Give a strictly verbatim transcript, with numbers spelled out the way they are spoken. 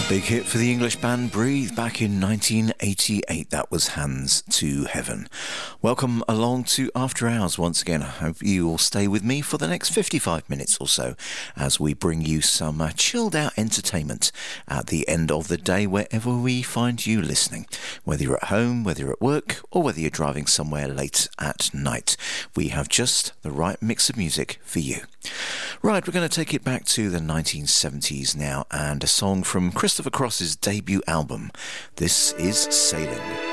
Big hit for the English band Breathe back in nineteen eighty-eight. That was Hands to Heaven. Welcome along to After Hours once again. I hope you will stay with me for the next fifty-five minutes or so as we bring you some uh, chilled out entertainment at the end of the day wherever we find you listening. Whether you're at home, whether you're at work, or whether you're driving somewhere late at night, we have just the right mix of music for you. Right, we're going to take it back to the nineteen seventies now and a song from Christopher Cross's debut album. This is Sailing.